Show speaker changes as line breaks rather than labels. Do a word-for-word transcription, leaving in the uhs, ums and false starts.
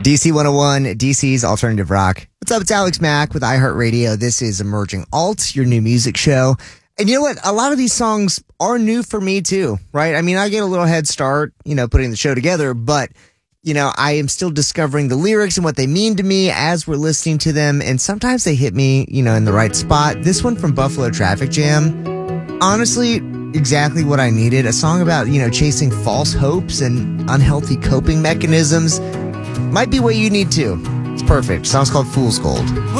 D C one oh one, D C's Alternative Rock. What's up? It's Alex Mack with iHeartRadio. This is Emerging Alt, your new music show. And you know what? A lot of these songs are new for me too, right? I mean, I get a little head start, you know, putting the show together, but, you know, I am still discovering the lyrics and what they mean to me as we're listening to them. And sometimes they hit me, you know, in the right spot. This one from Buffalo Traffic Jam, honestly, exactly what I needed. A song about, you know, chasing false hopes and unhealthy coping mechanisms. Might be what you need too. It's perfect. Song's called Fool's Gold.